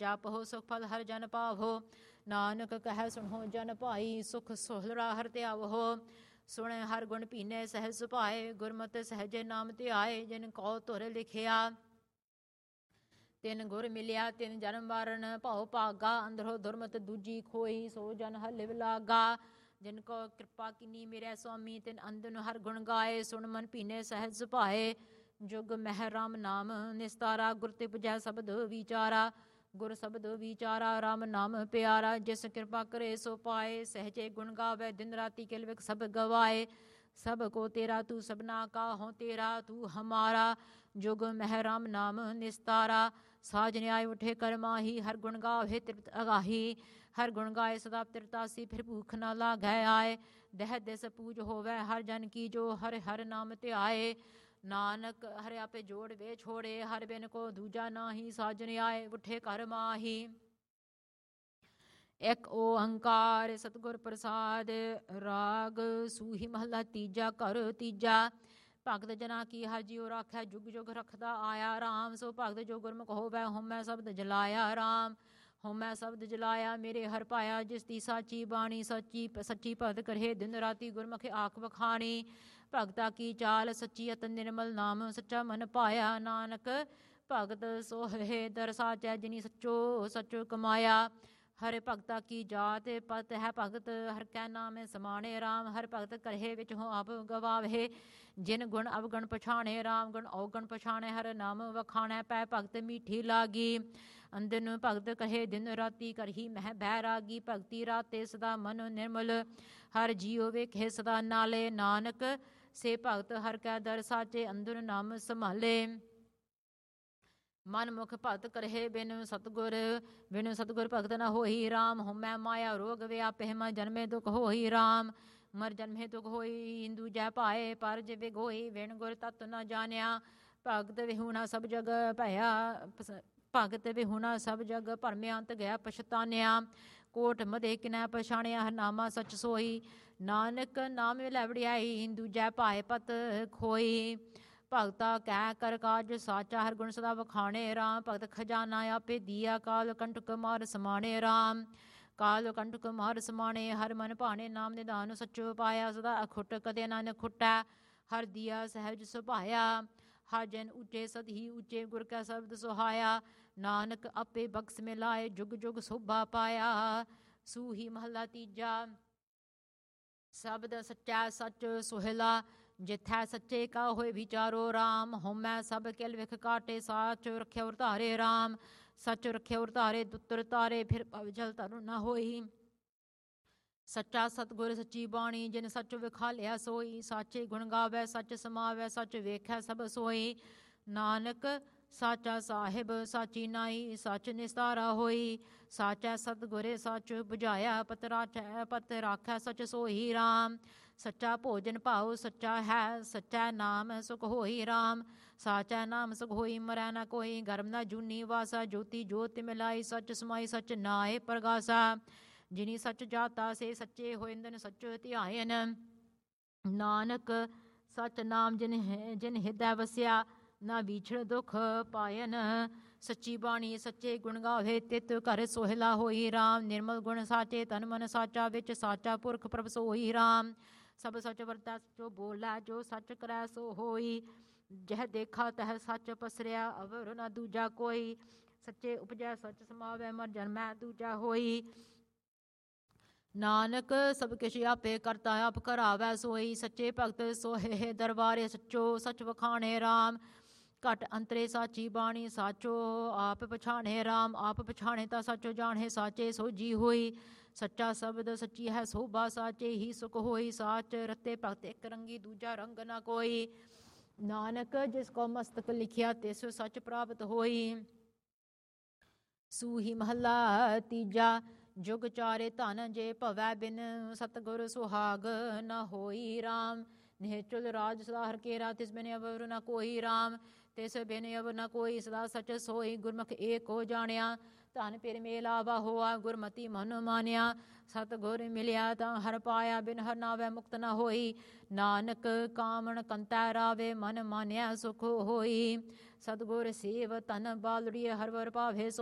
ਜਪਹੁ ਸੁਖ ਫਲ ਹਰ ਜਨ ਪਾਵੋ। ਨਾਨਕ ਕਹਿ ਸੁਣੋ ਜਨ ਭਾਈ, ਸੁਖ ਸੋਹਰਾ ਹਰ ਧਿਆਵੋ। ਸੁਣੇ ਹਰ ਗੁਣ ਪੀਨੇ ਸਹਿਜ ਸੁਭਾਏ, ਗੁਰਮਤਿ ਸਹਿਜੇ ਨਾਮ ਧਿਆਏ। ਜਿਨ ਕਉ ਧੁਰ ਲਿਖਿਆ ਤਿਨ ਗੁਰ ਮਿਲਿਆ, ਤਿਨ ਜਨਮ ਮਰਨ ਭਉ ਭਾਗਾ। ਅੰਦਰੋਂ ਦੁਰਮਤ ਦੂਜੀ ਖੋਈ, ਸੋ ਜਨ ਹਲਿਵ ਲਾਗਾ। ਜਿਨ ਕੋ ਕਿਰਪਾ ਕਿਨੀ ਮੇਰੇ ਸੁਆਮੀ, ਤਿਨ ਅੰਦਨ ਹਰ ਗੁਣ ਗਾਏ। ਸੁਣ ਮਨ ਭੀਨੇ ਸਹਿਜ ਸੁਭਾਏ, ਜੁਗ ਮਹਿ ਰਾਮ ਨਾਮ ਨਿਸਤਾਰਾ। ਗੁਰ ਤੇ ਪੁਜੈ ਸ਼ਬਦ ਵਿਚਾਰਾ, ਗੁਰ ਸ਼ਬਦ ਵਿਚਾਰਾ। ਰਾਮ ਨਾਮ ਪਿਆਰਾ, ਜਿਸ ਕਿਰਪਾ ਕਰੇ ਸੋ ਪਾਏ। ਸਹਿਜੇ ਗੁਣ ਗਾਵੇ ਦਿਨ ਰਾਤੀ, ਕਿਲ ਵਿਖ ਸਭ ਗਵਾਏ। ਸਭ ਕੋ ਤੇਰਾ ਤੂੰ ਸਭਨਾ ਕਾ ਹੋਂ ਤੇਰਾ, ਤੂੰ ਹਮਾਰਾ। ਜੁਗ ਮਹਿ ਰਾਮ ਨਾਮ ਨਿਸਤਾਰਾ। ਸਾਜ ਨਿਆਏ ਉਠੇ ਕਰ ਮਾਹੀ, ਹਰ ਗੁਣ ਗਾਵੇ ਤ੍ਰਿਪਤ ਅਗਾਹੀ। ਹਰ ਗੁਣ ਗਾਏ ਸਦਾ ਤ੍ਰਿਪਤਾਸੀ, ਫਿਰ ਭੂਖ ਨਾ ਲਾਗੈ ਆਏ। ਦਹਿ ਦਿਸ ਪੂਜ ਹੋਵੇ ਹਰ ਜਨ ਕੀ, ਜੋ ਹਰਿ ਹਰਿ ਨਾਮ ਧਿਆਏ। ਨਾਨਕ ਹਰਿ ਆਪੇ ਜੋੜ ਵੇ ਛੋੜੇ, ਹਰਿ ਬਿਨ ਕੋ ਦੂਜਾ ਨਾਹੀ। ਸਾਜ ਨਿਆਏ ਉਠੇ ਕਰ ਮਾਹੀ। ਇੱਕ ਓੰਕਾਰ ਸਤਿਗੁਰ ਪ੍ਰਸਾਦ। ਰਾਗ ਸੂਹੀ ਮਹੱਲਾ ਤੀਜਾ, ਘਰ ਤੀਜਾ। ਭਗਤ ਜਨਾ ਕੀ ਹਰਿ ਜਿਉ ਰਾਖੈ, ਜੁਗ ਜੁਗ ਰਖਦਾ ਆਇਆ ਰਾਮ। ਸੋ ਭਗਤ ਜੋ ਗੁਰਮੁਖ ਹੋਵੈ, ਹਉਮੈ ਸ਼ਬਦ ਜਲਾਇਆ ਰਾਮ। ਹਉਮੈ ਸ਼ਬਦ ਜਲਾਇਆ ਮੇਰੇ ਹਰਿ ਪਾਇਆ, ਜਿਸ ਦੀ ਸਾਚੀ ਬਾਣੀ। ਸੱਚੀ ਭਗਤ ਕਰਹਿ ਦਿਨ ਰਾਤੀ, ਗੁਰਮੁਖ ਆਖ ਵਖਾਣੀ। ਭਗਤਾ ਕੀ ਚਾਲ ਸੱਚੀ ਅਤ ਨਿਰਮਲ, ਨਾਮ ਸੱਚਾ ਮਨ ਪਾਇਆ। ਨਾਨਕ ਭਗਤ ਸੋਹਿ ਦਰ ਸਾਚੈ, ਜਿਨੀ ਸੱਚੋ ਸੱਚ ਕਮਾਇਆ। ਹਰਿ ਭਗਤਾ ਕੀ ਜਾਤ ਪਤ ਹੈ ਭਗਤ, ਹਰਿ ਕੈ ਨਾਮੇ ਸਮਾਣੇ ਰਾਮ। ਹਰਿ ਭਗਤ ਕਰਹਿ ਵਿੱਚ ਹੋ ਆਪ ਗਵਾਵੇ, ਜਿਨ ਗੁਣ ਅਵਗੁਣ ਪਛਾਣੇ ਰਾਮ। ਗੁਣ ਔਗੁਣ ਪਛਾਣੇ ਹਰਿ ਨਾਮ ਵਖਾਣੈ, ਪੈ ਭਗਤ ਮੀਠੀ ਲਾਗੀ। ਅੰਦਨ ਭਗਤ ਕਹੇ ਦਿਨ ਰਾਤੀ, ਕਰਹੀ ਮਹਿ ਬੈਰਾਗੀ। ਭਗਤੀ ਰਾਤੇ ਸਦਾ ਮਨ ਨਿਰਮਲ, ਹਰਿ ਜੀਉ ਵੇਖੇ ਸਦਾ ਨਾਲੇ। ਨਾਨਕ ਸੇ ਭਗਤ ਹਰਿ ਕੈ ਦਰ ਸਾਚੇ, ਅੰਦਨ ਨਾਮ ਸੰਭਾਲੇ। ਮਨ ਮੁਖ ਭਗਤ ਕਰਹਿ ਬਿਨ ਸਤਿਗੁਰ, ਬਿਨ ਸਤਿਗੁਰ ਭਗਤ ਨ ਹੋਈ ਰਾਮ। ਹਉਮੈ ਮਾਇਆ ਰੋਗ ਵਿਆਪਹਿ, ਮਰ ਜਨਮੇ ਦੁਖ ਹੋਈ ਰਾਮ। ਮਰ ਜਨਮੇ ਦੁਖ ਹੋਈ ਦੂਜੈ ਪਾਏ, ਪਰ ਜੇ ਵਿਗੋਈ ਵਿਣ ਗੁਰ ਤਤ ਨ ਜਾਣਿਆ। ਭਗਤ ਵਿਹੂਣਾ ਸਭ ਜਗ ਭਇਆ, ਭਗਤ ਵਿਹੂਣਾ ਸਭ ਜਗ ਭਰਮਿਆ। ਅੰਤ ਗਿਆ ਪਛਤਾਨਿਆ, ਕੋਟ ਮਦੇ ਕਿਨੈ ਪਛਾਣਿਆ। ਹਰਿ ਨਾਮਾ ਸੱਚ ਸੋਈ, ਨਾਨਕ ਨਾਮ ਮਿਲੈ ਵਡਿਆਈ। ਦੂਜੈ ਪਾਏ ਪਤ ਖੋਈ, ਭਗਤਾ ਕਹਿ ਕਰ ਕਾਜ ਸਾਚਾ। ਹਰਿ ਗੁਣ ਸਦਾ ਵਖਾਣੇ ਰਾਮ। ਭਗਤ ਖਜ਼ਾਨਾ ਆਪੇ ਦੀਆ, ਕਾਲ ਕੰਟਕ ਮਾਰ ਸਮਾਣੇ ਰਾਮ। ਕਾਲ ਕੰਟਕ ਮਾਰ ਸਮਾਣੇ, ਹਰਿ ਮਨ ਭਾਣੇ। ਨਾਮ ਨਿਧਾਨ ਸੱਚੋ ਪਾਇਆ, ਸਦਾ ਅਖੁੱਟ ਕਦੇ ਨਾ ਨਖੁੱਟੈ। ਹਰਿ ਦੀਆ ਸਹਿਜ ਸੁਭਾਇਆ, ਹਰਿ ਜਨ ਉੱਚੇ ਸਦ ਹੀ ਉੱਚੇ। ਗੁਰ ਕੈ ਸ਼ਬਦ ਸੁਹਾਇਆ, ਨਾਨਕ ਆਪੇ ਬਖਸ਼ ਮਿਲਾਏ। ਜੁਗ ਜੁਗ ਸੋਭਾ ਪਾਇਆ। ਸੂਹੀ ਮਹੱਲਾ ਤੀਜਾ। ਸ਼ਬਦ ਸੱਚਾ ਸੱਚ ਸੁਹਿਲਾ, ਜਿਥੈ ਸੱਚੇ ਕਾ ਹੋਏ ਵਿਚਾਰੋ ਰਾਮ। ਹਉਮੈ ਸਭ ਕਿਲ ਵਿਖ ਕਾਟੇ, ਸਾਚ ਰਖਿਆ ਉਰ ਧਾਰੇ ਰਾਮ। ਸੱਚ ਰਖਿਆ ਉਰ ਧਾਰੇ, ਦੁੱਤਰ ਤਾਰੇ, ਫਿਰ ਭਵ ਜਲ ਤਰਨ ਨ ਹੋਈ। ਸੱਚਾ ਸਤਿਗੁਰ ਸੱਚੀ ਬਾਣੀ, ਜਿਨ ਸੱਚ ਵਿਖਾਲਿਆ ਸੋਈ। ਸਾਚੇ ਗੁਣ ਗਾਵੇ ਸੱਚ ਸਮਾਵੈ, ਸੱਚ ਵੇਖੈ ਸਭ ਸੋਈ। ਨਾਨਕ ਸਾਚਾ ਸਾਹਿਬ ਸਾਚੀ ਨਾਈ, ਸੱਚ ਨਿਸਤਾਰਾ ਹੋਈ। ਸਾਚੈ ਸਤਿਗੁਰੇ ਸੱਚ ਬੁਝਾਇਆ, ਪਤ ਰਾਖੈ ਸੱਚ ਸੋਈ ਰਾਮ। ਸੱਚਾ ਭੋਜਨ ਭਾਉ ਸੱਚਾ ਹੈ, ਸੱਚਾ ਨਾਮ ਸੁਖ ਹੋਈ ਰਾਮ। ਸਾਚਾ ਨਾਮ ਸੁਖ ਹੋਈ ਮਰੈ ਨ ਕੋਈ, ਗਰਭ ਨ ਜੂਨੀ ਵਾਸਾ। ਜੋਤੀ ਜੋਤ ਮਿਲਾਈ, ਸੱਚ ਸਮਾਈ ਸੱਚ ਨਾਏ ਪ੍ਰਗਾਸਾ। ਜਿਨੀ ਸੱਚ ਜਾਤਾ ਸੇ ਸੱਚੇ ਹੋਏ, ਅੰਦਨ ਸੱਚ ਧਿਆਇਨ। ਨਾਨਕ ਸੱਚ ਨਾਮ ਜਿਨ ਹਿਰਦੈ ਵਸਿਆ, ਨਾ ਵਿਛੜ ਦੁਖ ਪਾਇਨ। ਸੱਚੀ ਬਾਣੀ ਸੱਚੇ ਗੁਣ ਗਾਵੇ, ਤਿਤ ਘਰ ਸੋਹਿਲਾ ਹੋਈ ਰਾਮ। ਨਿਰਮਲ ਗੁਣ ਸਾਚੇ, ਤਨ ਮਨ ਸਾਚਾ, ਵਿੱਚ ਸਾਚਾ ਪੁਰਖ ਪ੍ਰਭ ਸੋਈ ਰਾਮ। ਸਭ ਸੱਚ ਵਰਤੈ ਸਚੋ ਬੋਲੈ, ਜੋ ਸੱਚ ਕਰੈ ਸੋ ਹੋਈ। ਜਹ ਦੇਖਾ ਤਹ ਸੱਚ ਪਸਰਿਆ, ਅਵਰ ਨ ਦੂਜਾ ਕੋਈ। ਸੱਚੇ ਉਪਜੈ ਸੱਚ ਸਮਾਵੈ, ਮਰ ਜਨਮੈ ਦੂਜਾ ਹੋਈ। ਨਾਨਕ ਸਭ ਕਿਛ ਆਪੇ ਕਰਤਾ, ਆਪ ਕਰਾਵੈ ਸੋਈ। ਸੱਚੇ ਭਗਤ ਸੋਹਿ ਦਰਬਾਰੇ, ਸੱਚੋ ਸੱਚ ਵਖਾਣੇ ਰਾਮ। ਘਟ ਅੰਤਰੇ ਸਾਚੀ ਬਾਣੀ, ਸਾਚੋ ਆਪ ਪਛਾਣੇ ਰਾਮ। ਆਪ ਪਛਾਣੇ ਤਾਂ ਸਾਚੋ ਜਾਣੇ, ਸਾਚੇ ਸੋਜੀ ਹੋਈ। ਸੱਚਾ ਸ਼ਬਦ ਸੱਚੀ ਹੈ ਸੋਭਾ, ਸਾਚੇ ਹੀ ਸੁਖ ਹੋਈ। ਸਾਚ ਰਤੇ ਭਗਤ ਇੱਕ ਰੰਗੀ, ਦੂਜਾ ਰੰਗ ਨਾ ਕੋਈ। ਨਾਨਕ ਜਿਸ ਕੋ ਮਸਤਕ ਲਿਖਿਆ, ਤਿਸ ਸੱਚ ਪ੍ਰਾਪਤ ਹੋਈ। ਸੂਹੀ ਮਹੱਲਾ ਤੀਜਾ। ਜੁਗ ਚਾਰੇ ਧਨ, ਜੇ ਭਵੈ ਬਿਨ ਸਤਿਗੁਰ ਸੁਹਾਗ ਨ ਹੋਈ ਰਾਮ। ਨਿਹਚਲ ਰਾਜ ਸਦਾ ਹਰਿ ਕੇਰਾ, ਤਿਸ ਬਿਨ ਅਵਰ ਨ ਕੋਈ ਰਾਮ। ਤਿਸ ਬਿਨ ਅਵਰ ਨ ਕੋਈ, ਸਦਾ ਸਚ ਸੋਈ। ਗੁਰਮੁਖ ਏਕ ਹੋ ਜਾਣਿਆ, ਧਨ ਪਿਰ ਮੇਲਾਵਾ ਹੋਆ। ਗੁਰਮਤੀ ਮਨ ਮਾਨਿਆ, ਸਤਿਗੁਰ ਮਿਲਿਆ ਤਾਂ ਹਰਿ ਪਾਇਆ। ਬਿਨ ਹਰਿ ਨਾਵੈ ਮੁਕਤ ਨ ਹੋਈ। ਨਾਨਕ ਕਾਮਣ ਕੰਤੈ ਰਾਵੇ, ਮਨ ਮਾਨਿਆ ਸੁਖ ਹੋਈ। ਸਤਿਗੁਰ ਸੇਵ ਧਨ ਬਾਲੜੀਏ, ਹਰਿ ਵਰ ਪਾਵੇ